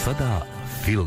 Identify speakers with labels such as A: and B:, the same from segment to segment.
A: sada film.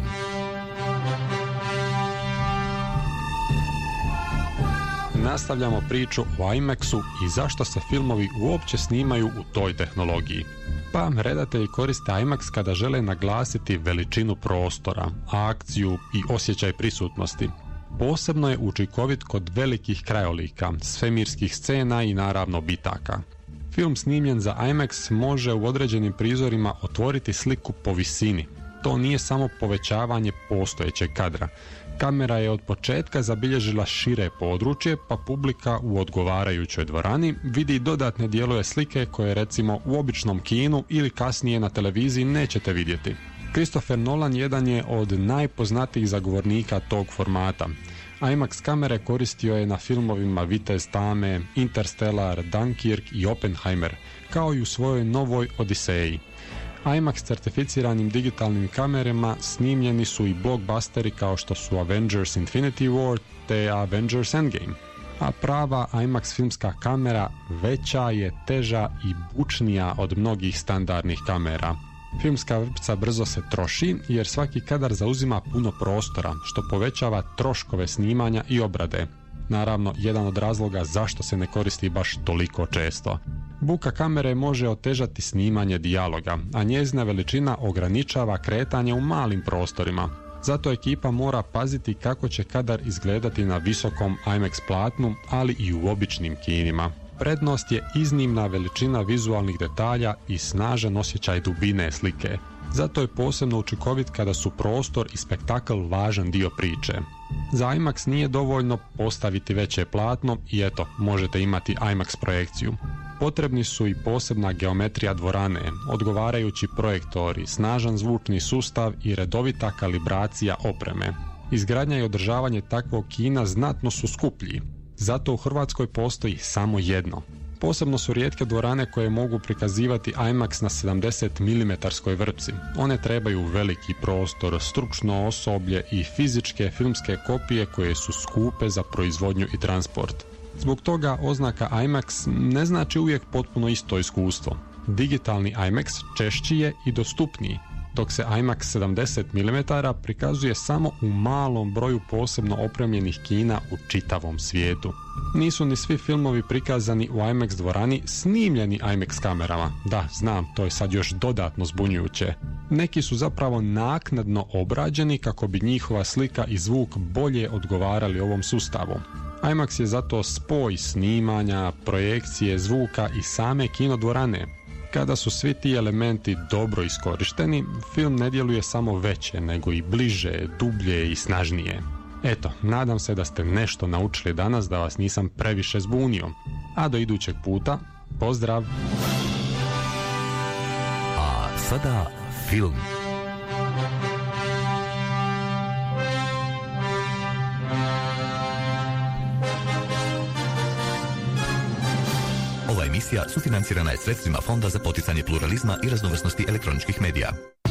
A: Nastavljamo priču o IMAX-u i zašto se filmovi uopće snimaju u toj tehnologiji. Pa redatelji koriste IMAX kada žele naglasiti veličinu prostora, akciju i osjećaj prisutnosti. Posebno je učinkovit kod velikih krajolika, svemirskih scena i naravno bitaka. Film snimljen za IMAX može u određenim prizorima otvoriti sliku po visini. To nije samo povećavanje postojećeg kadra. Kamera je od početka zabilježila šire područje, pa publika u odgovarajućoj dvorani vidi dodatne dijelove slike koje recimo u običnom kinu ili kasnije na televiziji nećete vidjeti. Christopher Nolan jedan je od najpoznatijih zagovornika tog formata. IMAX kamere koristio je na filmovima Vitez Tame, Interstellar, Dunkirk i Oppenheimer, kao i u svojoj novoj Odiseji. IMAX certificiranim digitalnim kamerama snimljeni su i blockbusteri kao što su Avengers Infinity War te Avengers Endgame. A prava IMAX filmska kamera veća je, teža i bučnija od mnogih standardnih kamera. Filmska vrpca brzo se troši jer svaki kadar zauzima puno prostora, što povećava troškove snimanja i obrade. Naravno, jedan od razloga zašto se ne koristi baš toliko često. Buka kamere može otežati snimanje dijaloga, a njezina veličina ograničava kretanje u malim prostorima. Zato ekipa mora paziti kako će kadar izgledati na visokom IMAX platnu, ali i u običnim kinima. Prednost je iznimna veličina vizualnih detalja i snažan osjećaj dubine slike. Zato je posebno učinkovit kada su prostor i spektakl važan dio priče. Za IMAX nije dovoljno postaviti veće platno i eto, možete imati IMAX projekciju. Potrebni su i posebna geometrija dvorane, odgovarajući projektori, snažan zvučni sustav i redovita kalibracija opreme. Izgradnja i održavanje takvog kina znatno su skuplji. Zato u Hrvatskoj postoji samo jedno. Posebno su rijetke dvorane koje mogu prikazivati IMAX na 70 mm vrpci. One trebaju veliki prostor, stručno osoblje i fizičke filmske kopije koje su skupe za proizvodnju i transport. Zbog toga oznaka IMAX ne znači uvijek potpuno isto iskustvo. Digitalni IMAX češći je i dostupniji, dok se IMAX 70 mm prikazuje samo u malom broju posebno opremljenih kina u čitavom svijetu. Nisu ni svi filmovi prikazani u IMAX dvorani snimljeni IMAX kamerama. Da, znam, to je sad još dodatno zbunjujuće. Neki su zapravo naknadno obrađeni kako bi njihova slika i zvuk bolje odgovarali ovom sustavu. IMAX je zato spoj snimanja, projekcije zvuka i same kinodvorane. Kada su svi ti elementi dobro iskorišteni, film ne djeluje samo veće, nego i bliže, dublje i snažnije. Eto, nadam se da ste nešto naučili danas, da vas nisam previše zbunio. A do idućeg puta, pozdrav!
B: A sada film. Ova emisija sufinancirana je sredstvima Fonda za poticanje pluralizma i raznovrsnosti elektroničkih medija.